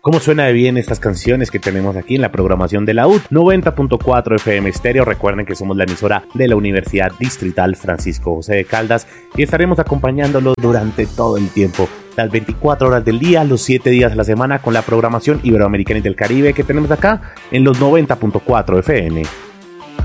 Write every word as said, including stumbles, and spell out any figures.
¿Cómo suena de bien estas canciones que tenemos aquí en la programación de la U D? noventa punto cuatro F M Estéreo. Recuerden que somos la emisora de la Universidad Distrital Francisco José de Caldas y estaremos acompañándolos durante todo el tiempo, las veinticuatro horas del día, los siete días de la semana, con la programación iberoamericana y del Caribe que tenemos acá en los noventa punto cuatro F M.